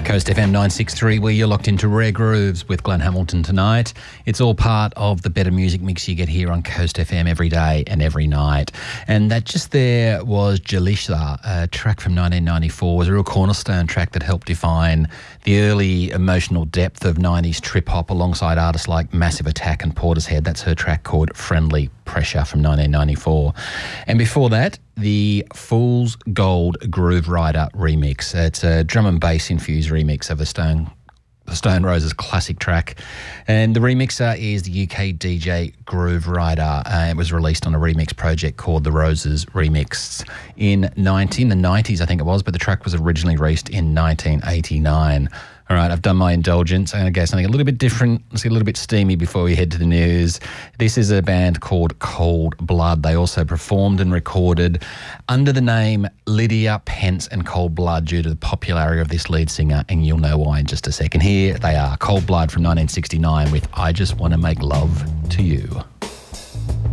Coast FM 963, where you're locked into Rare Grooves with Glenn Hamilton tonight. It's all part of the better music mix you get here on Coast FM every day and every night. And that just there was Jalisha, a track from 1994. It was a real cornerstone track that helped define the early emotional depth of 90s trip-hop alongside artists like Massive Attack and Portishead. That's her track called Friendly Pressure from 1994. And before that, the Fool's Gold Groove Rider remix. It's a drum and bass infused remix of the Stone Roses classic track. And the remixer is the UK DJ Groove Rider. It was released on a remix project called The Roses Remix in the 90s, I think it was, but the track was originally released in 1989. All right, I've done my indulgence. I'm going to go something a little bit different. Let's get a little bit steamy before we head to the news. This is a band called Cold Blood. They also performed and recorded under the name Lydia Pence and Cold Blood due to the popularity of this lead singer, and you'll know why in just a second. Here they are, Cold Blood from 1969 with I Just Want to Make Love to You.